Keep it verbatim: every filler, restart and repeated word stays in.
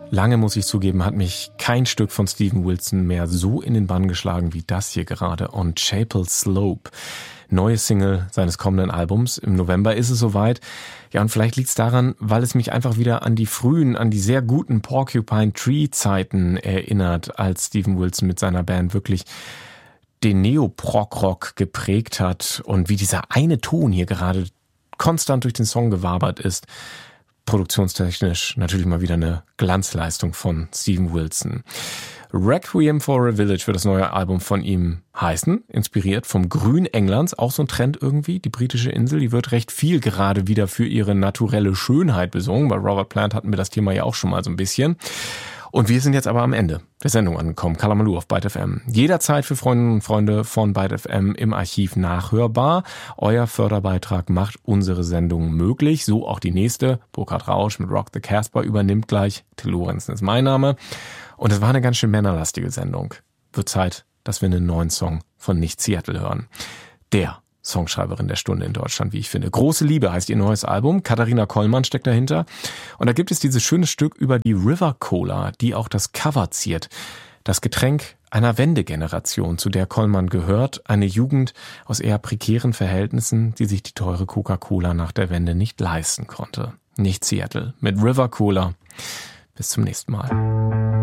Lange, muss ich zugeben, hat mich kein Stück von Steven Wilson mehr so in den Bann geschlagen wie das hier gerade, On Chapel Slope. Neue Single seines kommenden Albums. Im November ist es soweit. Ja, und vielleicht liegt es daran, weil es mich einfach wieder an die frühen, an die sehr guten Porcupine Tree Zeiten erinnert, als Steven Wilson mit seiner Band wirklich den Neo-Prog-Rock geprägt hat und wie dieser eine Ton hier gerade konstant durch den Song gewabert ist. Produktionstechnisch natürlich mal wieder eine Glanzleistung von Steven Wilson. Requiem for a Village wird das neue Album von ihm heißen, inspiriert vom Grün Englands, auch so ein Trend irgendwie. Die britische Insel, die wird recht viel gerade wieder für ihre naturelle Schönheit besungen. Bei Robert Plant hatten wir das Thema ja auch schon mal so ein bisschen. Und wir sind jetzt aber am Ende der Sendung angekommen. Kalamaloo auf Byte F M. Jederzeit für Freundinnen und Freunde von Byte F M im Archiv nachhörbar. Euer Förderbeitrag macht unsere Sendung möglich. So auch die nächste. Burkhard Rausch mit Rock the Casbah übernimmt gleich. Till Lorenzen ist mein Name. Und es war eine ganz schön männerlastige Sendung. Wird Zeit, dass wir einen neuen Song von Nicht Seattle hören. Der Songschreiberin der Stunde in Deutschland, wie ich finde. Große Liebe heißt ihr neues Album. Katharina Kollmann steckt dahinter. Und da gibt es dieses schöne Stück über die River Cola, die auch das Cover ziert. Das Getränk einer Wendegeneration, zu der Kollmann gehört. Eine Jugend aus eher prekären Verhältnissen, die sich die teure Coca-Cola nach der Wende nicht leisten konnte. Nicht Seattle mit River Cola. Bis zum nächsten Mal.